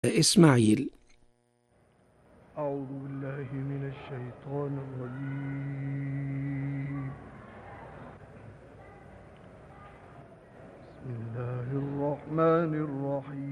إسماعيل. أعوذ بالله من الشيطان الرجيم. بسم الله الرحمن الرحيم.